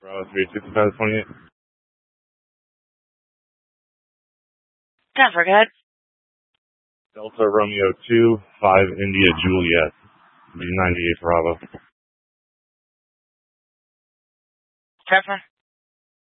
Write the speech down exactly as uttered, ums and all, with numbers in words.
Bravo three sixty-five twenty-eight. Denver, go ahead. Delta Romeo two, five India Juliet. B ninety-eight Bravo. Trevor.